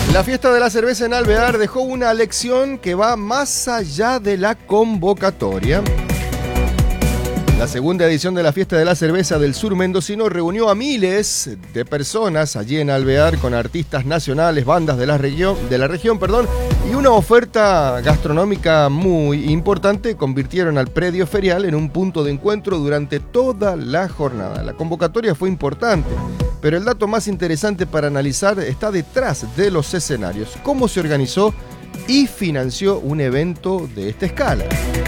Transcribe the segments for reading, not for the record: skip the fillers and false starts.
La fiesta de la cerveza en Alvear dejó una lección que va más allá de la convocatoria. La segunda edición de la fiesta de la cerveza del sur mendocino reunió a miles de personas allí en Alvear con artistas nacionales, bandas de la región, y una oferta gastronómica muy importante. Convirtieron al predio ferial en un punto de encuentro durante toda la jornada. La convocatoria fue importante, pero el dato más interesante para analizar está detrás de los escenarios. ¿Cómo se organizó y financió un evento de esta escala?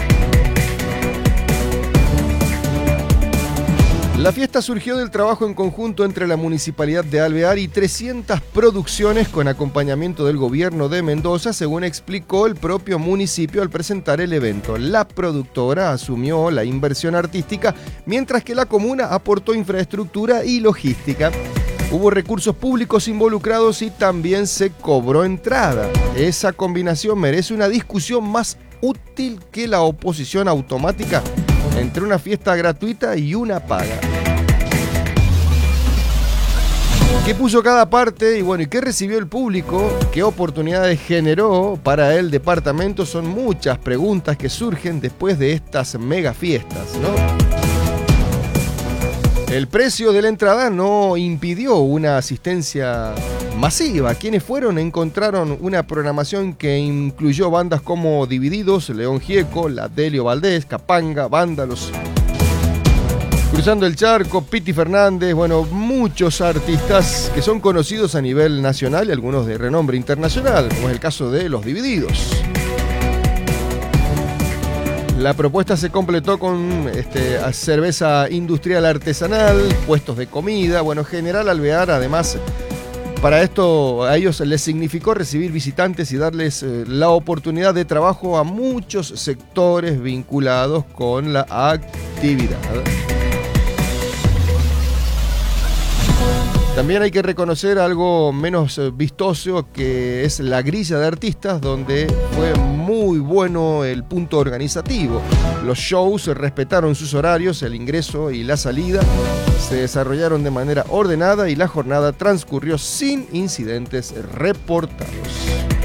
La fiesta surgió del trabajo en conjunto entre la Municipalidad de Alvear y 300 producciones con acompañamiento del gobierno de Mendoza, según explicó el propio municipio al presentar el evento. La productora asumió la inversión artística, mientras que la comuna aportó infraestructura y logística. Hubo recursos públicos involucrados y también se cobró entrada. Esa combinación merece una discusión más útil que la oposición automática entre una fiesta gratuita y una paga. ¿Qué puso cada parte? ¿Y qué recibió el público? ¿Qué oportunidades generó para el departamento? Son muchas preguntas que surgen después de estas mega fiestas, ¿no? El precio de la entrada no impidió una asistencia masiva. Quienes fueron encontraron una programación que incluyó bandas como Divididos, León Gieco, La Delio Valdés, Capanga, Vándalos, Cruzando el Charco, Piti Fernández, muchos artistas que son conocidos a nivel nacional y algunos de renombre internacional, como es el caso de Los Divididos. La propuesta se completó con cerveza industrial artesanal, puestos de comida. General Alvear, además, para esto a ellos les significó recibir visitantes y darles la oportunidad de trabajo a muchos sectores vinculados con la actividad. También hay que reconocer algo menos vistoso, que es la grilla de artistas, donde fue muy bueno el punto organizativo. Los shows respetaron sus horarios, el ingreso y la salida se desarrollaron de manera ordenada y la jornada transcurrió sin incidentes reportados.